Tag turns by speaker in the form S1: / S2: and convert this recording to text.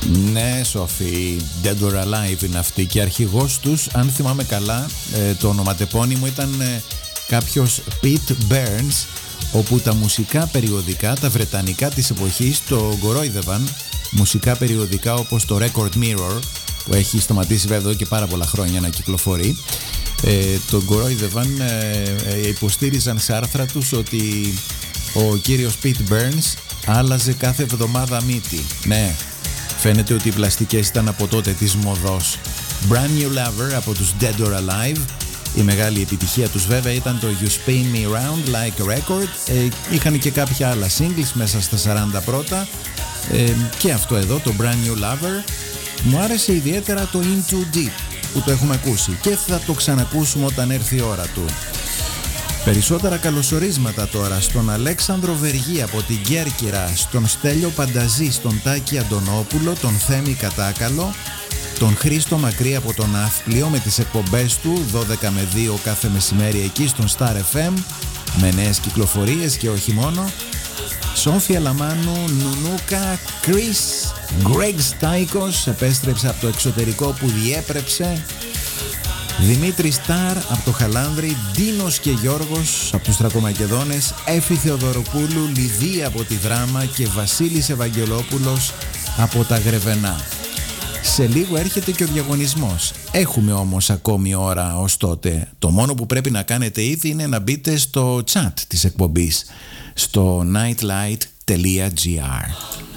S1: Ναι, Σοφή, Dead or Alive είναι αυτή και αρχηγός τους, αν θυμάμαι καλά, το ονοματεπώνυμο ήταν κάποιος Pete Burns, όπου τα μουσικά περιοδικά, τα βρετανικά της εποχής, το κορόιδευαν. Μουσικά περιοδικά όπως το Record Mirror, που έχει σταματήσει βέβαια εδώ και πάρα πολλά χρόνια να κυκλοφορεί, τον κορόιδευαν, υποστήριζαν σε άρθρα τους ότι ο κύριος Pete Burns άλλαζε κάθε εβδομάδα μύτη. Ναι, φαίνεται ότι οι πλαστικές ήταν από τότε της μοδός. Brand New Lover από τους Dead or Alive. Η μεγάλη επιτυχία τους βέβαια ήταν το You Spin Me Round Like a Record. Είχαν και κάποια άλλα singles μέσα στα 40 πρώτα. Και αυτό εδώ, το Brand New Lover. Μου άρεσε ιδιαίτερα το In Too Deep που το έχουμε ακούσει και θα το ξανακούσουμε όταν έρθει η ώρα του. Περισσότερα καλωσορίσματα τώρα στον Αλέξανδρο Βεργή από την Κέρκυρα, στον Στέλιο Πανταζή, στον Τάκη Αντωνόπουλο, τον Θέμη Κατάκαλο, τον Χρήστο Μακρύ από τον Ναύπλιο με τις εκπομπές του 12 με 2 κάθε μεσημέρι εκεί στον Star FM με νέες κυκλοφορίες και όχι μόνο. Σόφια Λαμάνου, Νουνούκα, Chris, Greg Στάικος επέστρεψε από το εξωτερικό που διέπρεψε, Δημήτρη Στάρ από το Χαλάνδρι, Ντίνος και Γιώργος από τους Τρακομακεδόνες, Έφη Θεοδωροπούλου, Λιδία από τη Δράμα και Βασίλης Ευαγγελόπουλος από τα Γρεβενά. Σε λίγο έρχεται και ο διαγωνισμός. Έχουμε όμως ακόμη ώρα ως τότε. Το μόνο που πρέπει να κάνετε ήδη είναι να μπείτε στο chat της εκπομπής στο nightlight.gr.